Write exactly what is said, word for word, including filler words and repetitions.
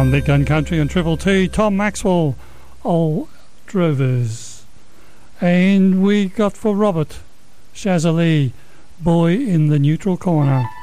on Big Gun Country on Triple T. Tom Maxwell, Old Drovers. And we got for Robert Shazali, Boy in the Neutral Corner.